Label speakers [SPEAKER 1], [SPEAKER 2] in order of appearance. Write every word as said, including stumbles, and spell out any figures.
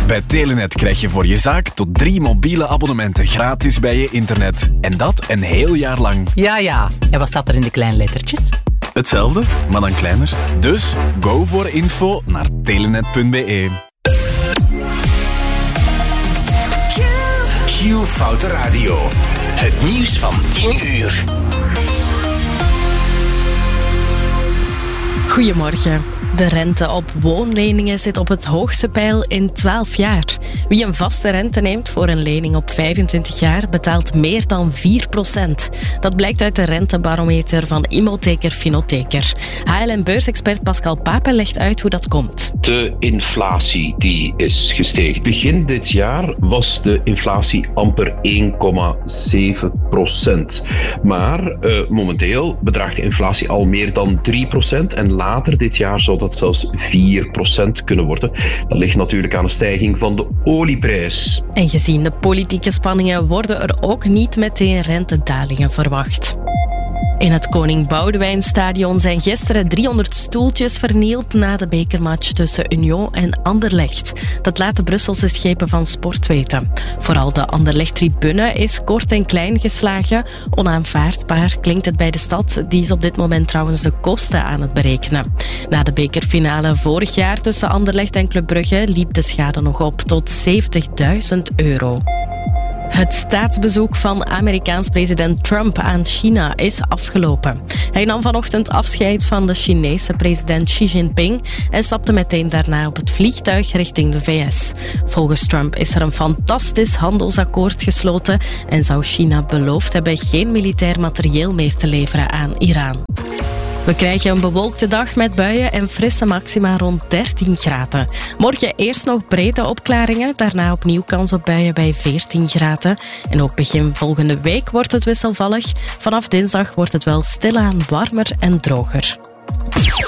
[SPEAKER 1] Bij Telenet krijg je voor je zaak tot drie mobiele abonnementen gratis bij je internet. En dat een heel jaar lang.
[SPEAKER 2] Ja, ja. En wat staat er in de kleine lettertjes?
[SPEAKER 1] Hetzelfde, maar dan kleiner. Dus go voor info naar telenet punt b e.
[SPEAKER 3] Q-Foute Radio. Het nieuws van tien uur.
[SPEAKER 4] Goedemorgen. De rente op woonleningen zit op het hoogste peil in twaalf jaar. Wie een vaste rente neemt voor een lening op vijfentwintig jaar betaalt meer dan vier procent. Dat blijkt uit de rentebarometer van Imotheker Finotheker. H L N-beursexpert Pascal Pape legt uit hoe dat komt.
[SPEAKER 5] De inflatie die is gestegen. Begin dit jaar was de inflatie amper één komma zeven procent. Maar uh, momenteel bedraagt de inflatie al meer dan drie procent en later dit jaar zou dat zelfs vier procent kunnen worden. Dat ligt natuurlijk aan de stijging van de olieprijs.
[SPEAKER 4] En gezien de politieke spanningen worden er ook niet meteen rentedalingen verwacht. In het Koning Boudewijnstadion zijn gisteren driehonderd stoeltjes vernield na de bekermatch tussen Union en Anderlecht. Dat laat de Brusselse schepen van sport weten. Vooral de Anderlecht-tribune is kort en klein geslagen. Onaanvaardbaar klinkt het bij de stad. Die is op dit moment trouwens de kosten aan het berekenen. Na de bekerfinale vorig jaar tussen Anderlecht en Club Brugge liep de schade nog op tot zeventigduizend euro. Het staatsbezoek van Amerikaans president Trump aan China is afgelopen. Hij nam vanochtend afscheid van de Chinese president Xi Jinping en stapte meteen daarna op het vliegtuig richting de V S. Volgens Trump is er een fantastisch handelsakkoord gesloten en zou China beloofd hebben geen militair materieel meer te leveren aan Iran. We krijgen een bewolkte dag met buien en frisse maxima rond dertien graden. Morgen eerst nog brede opklaringen, daarna opnieuw kans op buien bij veertien graden. En ook begin volgende week wordt het wisselvallig. Vanaf dinsdag wordt het wel stilaan warmer en droger.